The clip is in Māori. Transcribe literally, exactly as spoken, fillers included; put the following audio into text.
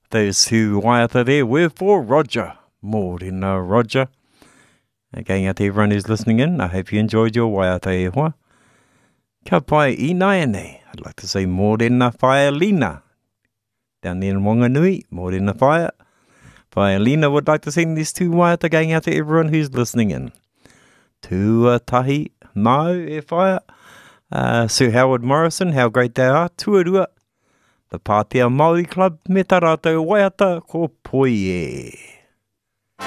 Those two waiata there were for Roger. Mōrena, Roger. Again, out to everyone who's listening in, I hope you enjoyed your waiata e hoa. Ka pai I nai I'd like to say mōrena whaelina. Down there in Wanganui, mōrena whae. Whaelina would like to send these two waiata going out to everyone who's listening in. Tuatahi mau e whae. Uh, Sir Howard Morrison, how great they are. Tuarua. The Pātea Māori Club, me tā rātou waiata ko poi e.